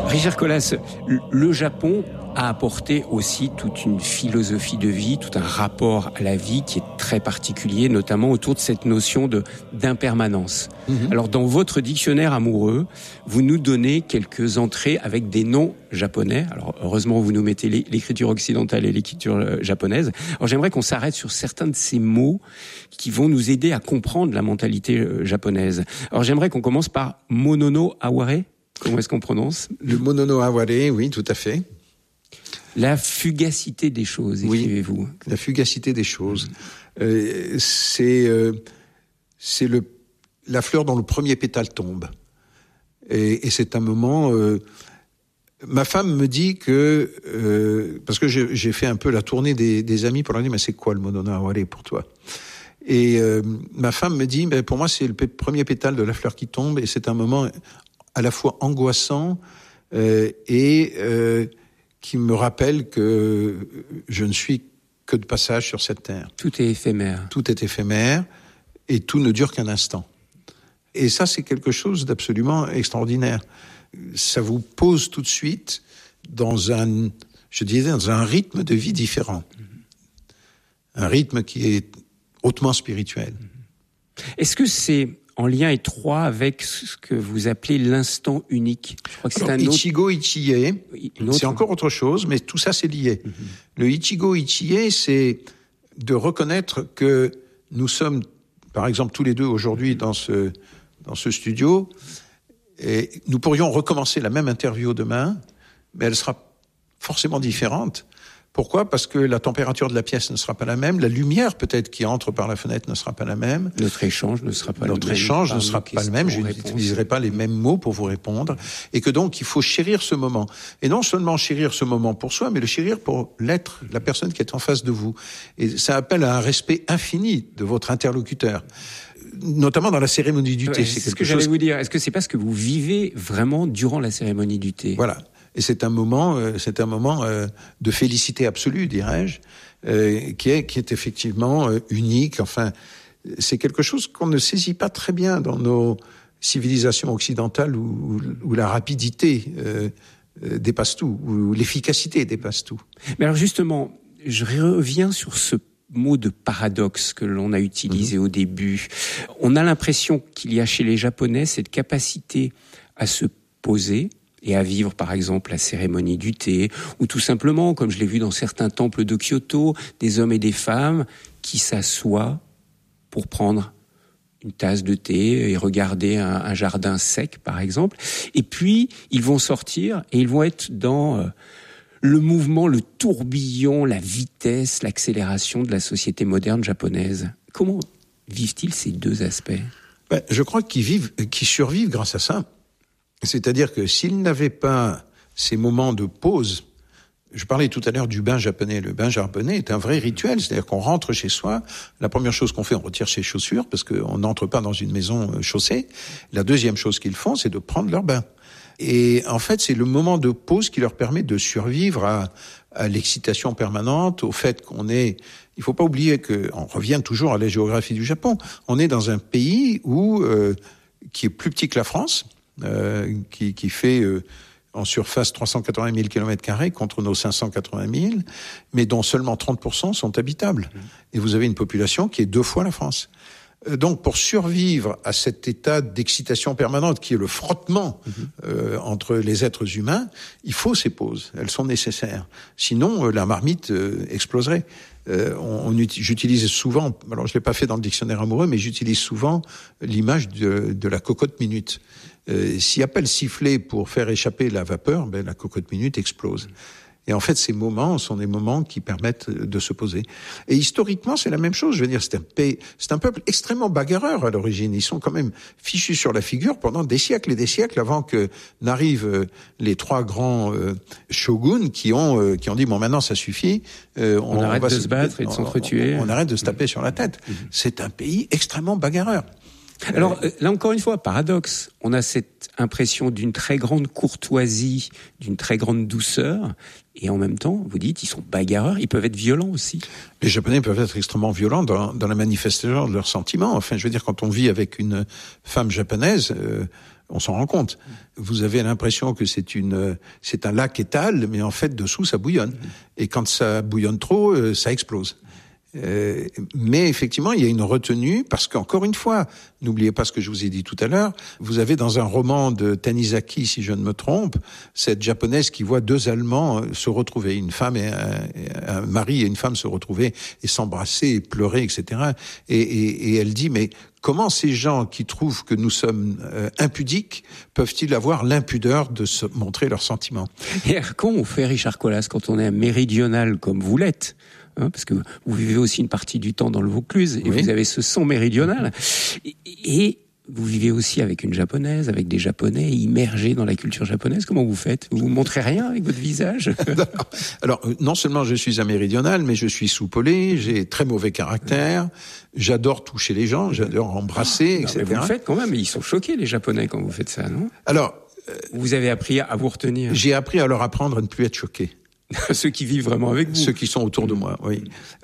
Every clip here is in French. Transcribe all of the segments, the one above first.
Richard Colas, le Japon a apporté aussi toute une philosophie de vie, tout un rapport à la vie qui est très particulier, notamment autour de cette notion d'impermanence. Alors, dans votre dictionnaire amoureux, vous nous donnez quelques entrées avec des noms japonais. Alors, heureusement, vous nous mettez l'écriture occidentale et l'écriture japonaise. Alors, j'aimerais qu'on s'arrête sur certains de ces mots qui vont nous aider à comprendre la mentalité japonaise. Alors, j'aimerais qu'on commence par Monono Aware. Comment est-ce qu'on prononce ? Le Monono Aware, oui, tout à fait. La fugacité des choses, écrivez-vous. Oui, la fugacité des choses. C'est la fleur dont le premier pétale tombe. Et c'est un moment... ma femme me dit que... parce que j'ai fait un peu la tournée des amis pour leur dire, mais c'est quoi le Monono Aware pour toi ? Et ma femme me dit, mais pour moi, c'est le premier pétale de la fleur qui tombe, et c'est un moment à la fois angoissant et qui me rappelle que je ne suis que de passage sur cette terre. Tout est éphémère. Tout est éphémère et tout ne dure qu'un instant. Et ça, c'est quelque chose d'absolument extraordinaire. Ça vous pose tout de suite dans un rythme de vie différent. Un rythme qui est hautement spirituel. Est-ce que c'est en lien étroit avec ce que vous appelez l'instant unique? Je crois que c'est un autre... Ichigo Ichie, c'est encore autre chose, mais tout ça c'est lié. Le Ichigo Ichie, c'est de reconnaître que nous sommes, par exemple, tous les deux aujourd'hui dans ce studio, et nous pourrions recommencer la même interview demain, mais elle sera forcément différente. Pourquoi ? Parce que la température de la pièce ne sera pas la même, la lumière peut-être qui entre par la fenêtre ne sera pas la même. Notre échange ne sera pas le même. Notre échange ne sera pas le même, je n'utiliserai pas les mêmes mots pour vous répondre. Et que donc, il faut chérir ce moment. Et non seulement chérir ce moment pour soi, mais le chérir pour l'être, la personne qui est en face de vous. Et ça appelle à un respect infini de votre interlocuteur. Notamment dans la cérémonie du thé. C'est ce que j'allais vous dire. Est-ce que c'est pas ce que vous vivez vraiment durant la cérémonie du thé ? Voilà. Et c'est un moment de félicité absolue, dirais-je, qui est effectivement unique. Enfin, c'est quelque chose qu'on ne saisit pas très bien dans nos civilisations occidentales où la rapidité dépasse tout, où l'efficacité dépasse tout. Mais alors justement, je reviens sur ce mot de paradoxe que l'on a utilisé au début. On a l'impression qu'il y a chez les Japonais cette capacité à se poser et à vivre, par exemple, la cérémonie du thé, ou tout simplement, comme je l'ai vu dans certains temples de Kyoto, des hommes et des femmes qui s'assoient pour prendre une tasse de thé et regarder un jardin sec, par exemple. Et puis, ils vont sortir et ils vont être dans le mouvement, le tourbillon, la vitesse, l'accélération de la société moderne japonaise. Comment vivent-ils ces deux aspects ? Je crois qu'ils survivent grâce à ça. C'est-à-dire que s'ils n'avaient pas ces moments de pause, je parlais tout à l'heure du bain japonais. Le bain japonais est un vrai rituel, c'est-à-dire qu'on rentre chez soi, la première chose qu'on fait, on retire ses chaussures, parce qu'on n'entre pas dans une maison chaussée. La deuxième chose qu'ils font, c'est de prendre leur bain. Et en fait, c'est le moment de pause qui leur permet de survivre à l'excitation permanente, au fait qu'on est... Il faut pas oublier on revient toujours à la géographie du Japon. On est dans un pays qui est plus petit que la France, qui fait en surface 380 000 km² contre nos 580 000, mais dont seulement 30% sont habitables. Et vous avez une population qui est 2 fois la France. Donc, pour survivre à cet état d'excitation permanente qui est le frottement entre les êtres humains, il faut ces pauses. Elles sont nécessaires. Sinon, la marmite exploserait. J'utilise souvent, alors je l'ai pas fait dans le dictionnaire amoureux, mais j'utilise souvent l'image de la cocotte minute. S'il n'y a pas le sifflet pour faire échapper la vapeur, la cocotte minute explose. Et en fait, ces moments sont des moments qui permettent de se poser. Et historiquement, c'est la même chose. Je veux dire, c'est un peuple extrêmement bagarreur à l'origine. Ils sont quand même fichus sur la figure pendant des siècles et des siècles avant que n'arrivent les 3 grands shoguns qui ont dit bon, maintenant ça suffit. On arrête de se battre et de s'entretuer. On arrête de se taper sur la tête. C'est un pays extrêmement bagarreur. Alors, là encore une fois, paradoxe. On a cette impression d'une très grande courtoisie, d'une très grande douceur. Et en même temps, vous dites, ils sont bagarreurs, ils peuvent être violents aussi. Les Japonais peuvent être extrêmement violents dans la manifestation de leurs sentiments. Enfin, je veux dire, quand on vit avec une femme japonaise, On s'en rend compte. Vous avez l'impression que c'est un lac étal, mais en fait, dessous, ça bouillonne. Et quand ça bouillonne trop, ça explose. Mais effectivement, il y a une retenue parce qu'encore une fois, n'oubliez pas ce que je vous ai dit tout à l'heure, vous avez dans un roman de Tanizaki, si je ne me trompe, cette japonaise qui voit deux Allemands se retrouver, une femme et un mari et une femme se retrouver et s'embrasser et pleurer, etc. Et elle dit, mais comment ces gens qui trouvent que nous sommes impudiques peuvent-ils avoir l'impudeur de se montrer leurs sentiments? Et comment on fait, Richard Colas, quand on est méridional comme vous l'êtes? Parce que vous vivez aussi une partie du temps dans le Vaucluse et vous avez ce son méridional. Et vous vivez aussi avec une japonaise, avec des japonais immergés dans la culture japonaise. Comment vous faites? Vous montrez rien avec votre visage? Alors, non seulement je suis un méridional, mais je suis soupolé, j'ai très mauvais caractère, j'adore toucher les gens, j'adore embrasser, etc. Mais vous le faites quand même, ils sont choqués les Japonais quand vous faites ça, non? Alors, vous avez appris à vous retenir? J'ai appris à leur apprendre à ne plus être choqués. Ceux qui vivent vraiment avec vous. Ceux qui sont autour de moi, oui.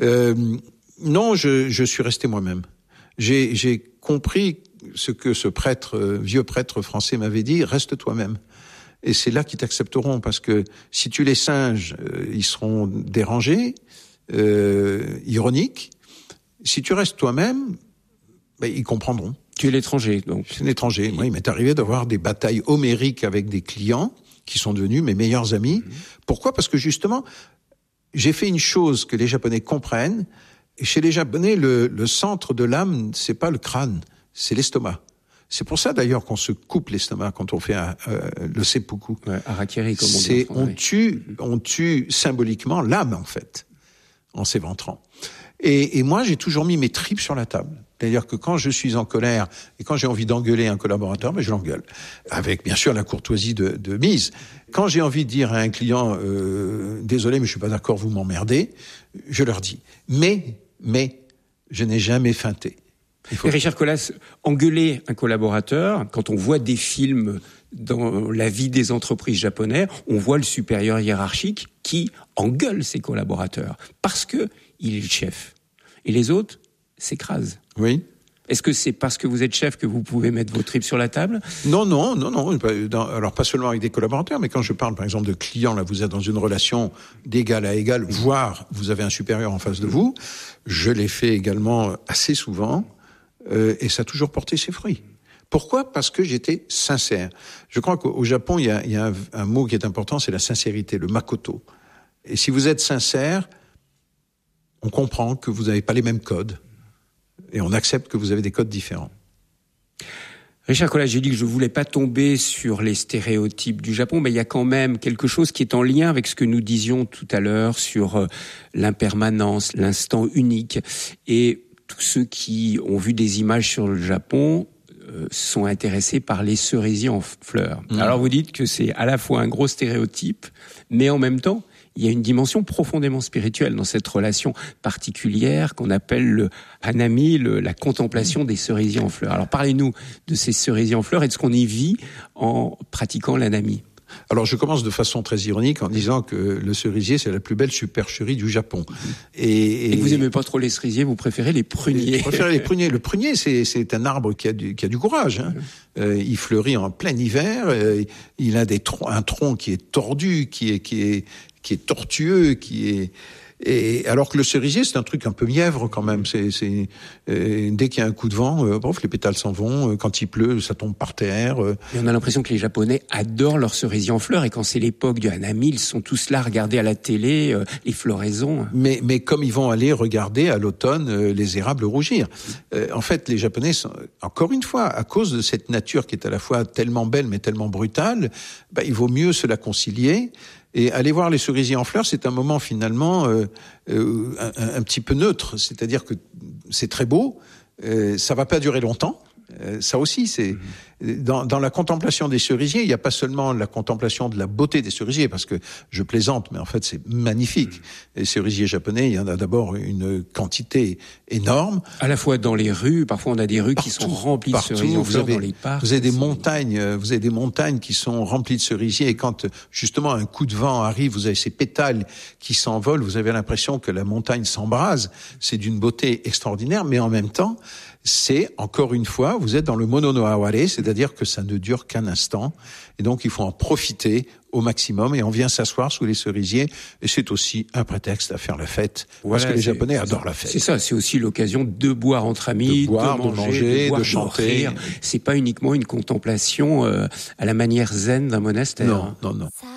Non, je suis resté moi-même. J'ai compris ce que ce vieux prêtre français m'avait dit, reste toi-même. Et c'est là qu'ils t'accepteront, parce que si tu les singes, ils seront dérangés, ironiques. Si tu restes toi-même, ils comprendront. Tu es l'étranger, donc. C'est l'étranger. Moi, il m'est arrivé d'avoir des batailles homériques avec des clients qui sont devenus mes meilleurs amis. Pourquoi? Parce que justement, j'ai fait une chose que les Japonais comprennent. Et chez les Japonais, le centre de l'âme, c'est pas le crâne, c'est l'estomac. C'est pour ça d'ailleurs qu'on se coupe l'estomac quand on fait le seppuku. Ouais, harakiri, comme on dit. On tue symboliquement l'âme en fait, en s'éventrant. Et moi, j'ai toujours mis mes tripes sur la table. C'est-à-dire que quand je suis en colère et quand j'ai envie d'engueuler un collaborateur, je l'engueule. Avec, bien sûr, la courtoisie de mise. Quand j'ai envie de dire à un client, désolé, mais je suis pas d'accord, vous m'emmerdez, je leur dis. Mais, je n'ai jamais feinté. Et Richard Colas, engueuler un collaborateur, quand on voit des films dans la vie des entreprises japonaises, on voit le supérieur hiérarchique qui engueule ses collaborateurs parce que il est le chef. Et les autres s'écrasent. Oui. Est-ce que c'est parce que vous êtes chef que vous pouvez mettre vos tripes sur la table? Non. Alors, pas seulement avec des collaborateurs, mais quand je parle, par exemple, de clients, là, vous êtes dans une relation d'égal à égal, voire vous avez un supérieur en face de vous. Je l'ai fait également assez souvent, et ça a toujours porté ses fruits. Pourquoi? Parce que j'étais sincère. Je crois qu'au Japon, il y a un mot qui est important, c'est la sincérité, le makoto. Et si vous êtes sincère, on comprend que vous n'avez pas les mêmes codes. Et on accepte que vous avez des codes différents. Richard Colas, j'ai dit que je voulais pas tomber sur les stéréotypes du Japon, mais il y a quand même quelque chose qui est en lien avec ce que nous disions tout à l'heure sur l'impermanence, l'instant unique. Et tous ceux qui ont vu des images sur le Japon sont intéressés par les cerisiers en fleurs. Alors vous dites que c'est à la fois un gros stéréotype, mais en même temps, il y a une dimension profondément spirituelle dans cette relation particulière qu'on appelle le hanami, la contemplation des cerisiers en fleurs. Alors parlez-nous de ces cerisiers en fleurs et de ce qu'on y vit en pratiquant l'hanami. Alors je commence de façon très ironique en disant que le cerisier, c'est la plus belle supercherie du Japon. Et vous aimez pas trop les cerisiers, vous préférez les pruniers. Je préfère les pruniers. Le prunier, c'est un arbre qui a du courage. Hein. Il fleurit en plein hiver. Il a un tronc qui est tordu, qui est tortueux, et alors que le cerisier, c'est un truc un peu mièvre quand même. Dès qu'il y a un coup de vent, les pétales s'en vont. Quand il pleut, ça tombe par terre. Et on a l'impression que les Japonais adorent leurs cerisiers en fleurs. Et quand c'est l'époque du hanami, ils sont tous là à regarder à la télé les floraisons. Mais comme ils vont aller regarder à l'automne les érables rougir. En fait, les Japonais sont, encore une fois, à cause de cette nature qui est à la fois tellement belle mais tellement brutale, il vaut mieux se la concilier. Et aller voir les cerisiers en fleurs, c'est un moment finalement un petit peu neutre. C'est-à-dire que c'est très beau, ça va pas durer longtemps. Ça aussi, c'est dans la contemplation des cerisiers, il n'y a pas seulement la contemplation de la beauté des cerisiers, parce que je plaisante, mais en fait c'est magnifique. Les cerisiers japonais, il y en a d'abord une quantité énorme. À la fois dans les rues, parfois on a des rues qui sont remplies de cerisiers en fleurs dans les parcs. Vous avez des montagnes qui sont remplies de cerisiers, et quand justement un coup de vent arrive, vous avez ces pétales qui s'envolent, vous avez l'impression que la montagne s'embrase. C'est d'une beauté extraordinaire, mais en même temps, c'est, encore une fois, vous êtes dans le mono no aware, c'est-à-dire que ça ne dure qu'un instant, et donc il faut en profiter au maximum, et on vient s'asseoir sous les cerisiers, et c'est aussi un prétexte à faire la fête, parce que les Japonais adorent la fête. C'est ça, c'est aussi l'occasion de boire entre amis, de manger, de chanter. C'est pas uniquement une contemplation à la manière zen d'un monastère. Non.